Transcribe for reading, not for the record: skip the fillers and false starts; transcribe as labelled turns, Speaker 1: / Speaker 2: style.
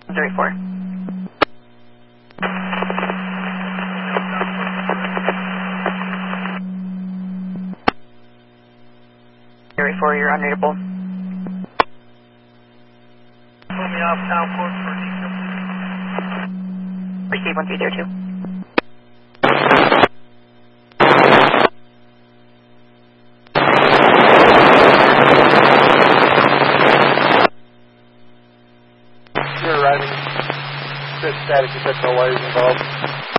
Speaker 1: 34. You're unreadable.
Speaker 2: Pull me off town court for diesel.
Speaker 1: Receive 1302.
Speaker 2: You're arriving. Good static, you said no wires involved.